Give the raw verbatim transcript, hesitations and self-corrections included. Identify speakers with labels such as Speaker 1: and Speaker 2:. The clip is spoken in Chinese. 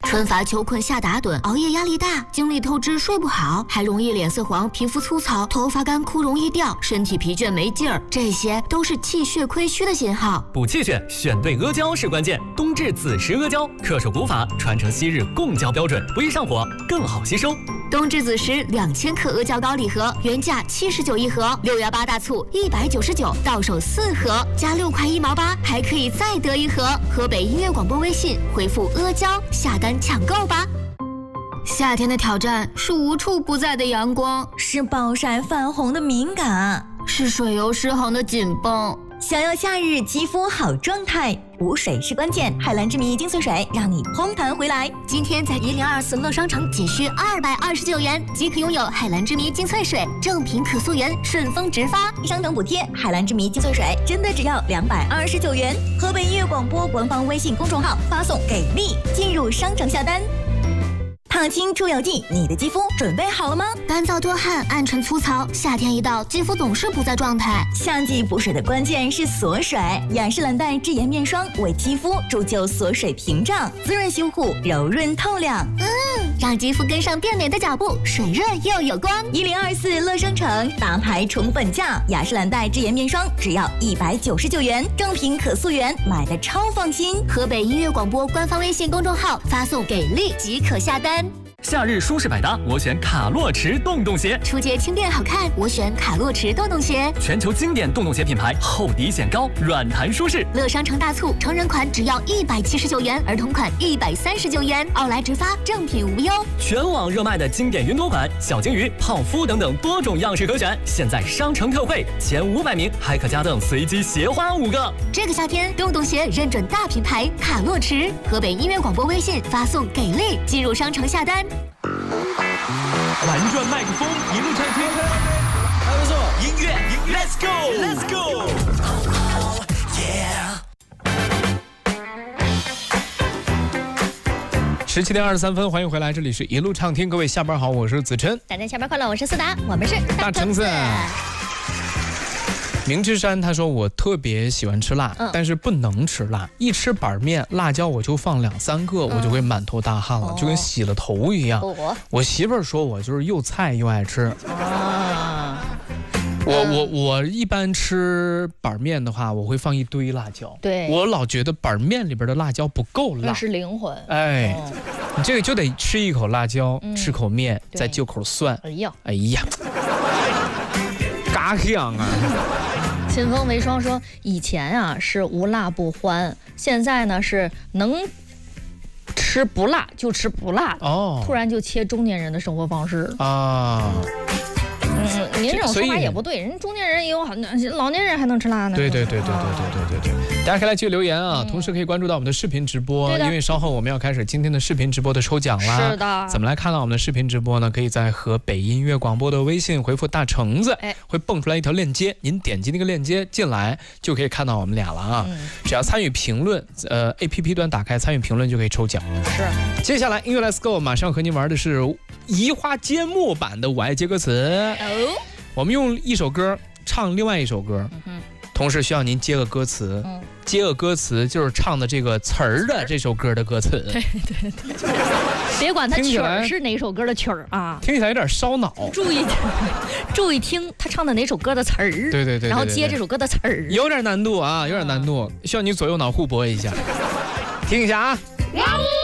Speaker 1: 春乏秋困夏打盹，熬夜压力大，精力透支睡不好，还容易脸色黄、皮肤粗糙、头发干枯容易掉，身体疲倦没劲儿，这些都是气血亏虚的信号。
Speaker 2: 补气血，选对阿胶是关键。冬至子时阿胶，恪守古法，传承昔日贡胶标准，不易上火，更好吸收。
Speaker 1: 冬至子时两千克阿胶膏礼盒，原价七十九一盒，六幺八大促一百九十九，到手四盒，加六块一毛八，还可以再得一盒。河北音乐广播微信回复阿胶下单抢购吧。夏天的挑战是无处不在的阳光，
Speaker 3: 是暴晒泛红的敏感，
Speaker 1: 是水油失衡的紧绷。
Speaker 3: 想要夏日肌肤好状态，补水是关键。海蓝之谜精粹水让你嘭弹回来。
Speaker 1: 今天在一零二四乐商城仅需二百二十九元即可拥有海蓝之谜精粹水，正品可溯源，顺丰直发，
Speaker 3: 商城补贴。海蓝之谜精粹水真的只要两百二十九元。河北音乐广播官方微信公众号发送给力，进入商城下单。烫青出油剂，你的肌肤准备好了吗？
Speaker 1: 干燥多汗、暗沉粗糙，夏天一到，肌肤总是不在状态。
Speaker 3: 夏季补水的关键是锁水，雅诗兰黛智颜面霜为肌肤铸就锁水屏障，滋润修护，柔润透亮。
Speaker 1: 嗯，让肌肤跟上变美的脚步，水润又有光。
Speaker 3: 一零二四乐商城大牌宠粉价，雅诗兰黛智颜面霜只要一百九十九元，正品可溯源，买的超放心。
Speaker 1: 河北音乐广播官方微信公众号发送给力即可下单。
Speaker 2: 夏日舒适百搭，我选卡洛驰洞洞鞋。
Speaker 1: 出街轻便好看，我选卡洛驰洞洞鞋。
Speaker 2: 全球经典洞洞鞋品牌，厚底显高，软弹舒适。
Speaker 1: 乐商城大促，成人款只要一百七十九元，儿童款一百三十九元，奥莱直发，正品无忧。
Speaker 2: 全网热卖的经典云朵款、小鲸鱼、泡芙等等多种样式可选，现在商城特惠，前五百名还可加赠随机鞋花五个。
Speaker 1: 这个夏天，洞洞鞋认准大品牌卡洛驰。河北音乐广播微信发送给力，进入商城下单。
Speaker 4: 玩转麦克风，一路畅听，还不错。音乐 ，Let's go，Let's go， yeah。
Speaker 5: 十七点二十三分，欢迎回来，这里是一路畅听，各位下班好，我是子琛。
Speaker 1: 大家下班快乐，我是思达，我们是
Speaker 5: 大橙子。明之山他说我特别喜欢吃辣、嗯、但是不能吃辣，一吃板面辣椒我就放两三个、嗯、我就会满头大汗了、哦、就跟洗了头一样、哦、我媳妇儿说我就是又菜又爱吃、啊、我我我一般吃板面的话我会放一堆辣椒，
Speaker 6: 对，
Speaker 5: 我老觉得板面里边的辣椒不够辣，
Speaker 6: 那是灵魂。
Speaker 5: 哎、哦、你这个就得吃一口辣椒、嗯、吃口面再就口蒜，
Speaker 6: 哎呀
Speaker 5: 哎呀嘎香啊。
Speaker 6: 秦风为霜说，以前啊是无辣不欢，现在呢是能吃不辣就吃不辣的，哦，突然就切中年人的生活方式啊。嗯，您这种说法也不对，人中年人也有很老年人还能吃辣呢。
Speaker 5: 对对对对对对对对对，大家可以来继续留言啊，嗯、同时可以关注到我们的视频直播，因为稍后我们要开始今天的视频直播的抽奖啦。
Speaker 6: 是的，
Speaker 5: 怎么来看到我们的视频直播呢？可以在河北音乐广播的微信回复大橙子，哎，会蹦出来一条链接，您点击那个链接进来就可以看到我们俩了啊。嗯、只要参与评论，呃 ，A P P 端打开参与评论就可以抽奖。
Speaker 6: 是，
Speaker 5: 接下来音乐 Let's Go， 马上和您玩的是移花接木版的我爱接歌词。哦，我们用一首歌唱另外一首歌，嗯、同时需要您接个歌词，嗯、接个歌词就是唱的这个词儿的这首歌的歌词。
Speaker 6: 对对对，别管它曲儿是哪首歌的曲儿啊，
Speaker 5: 听起来有点烧脑。
Speaker 6: 注意注意听他唱的哪首歌的词儿，
Speaker 5: 对对 对, 对, 对，
Speaker 6: 然后接这首歌的词儿，
Speaker 5: 有点难度啊，有点难度，需要你左右脑互搏一下。听一下啊。